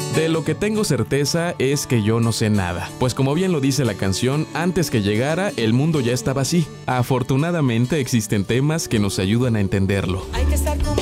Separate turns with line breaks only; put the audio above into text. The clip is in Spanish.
De lo que tengo certeza es que yo no sé nada, pues como bien lo dice la canción, antes que llegara, el mundo ya estaba así. Afortunadamente existen temas que nos ayudan a entenderlo.
Hay que estar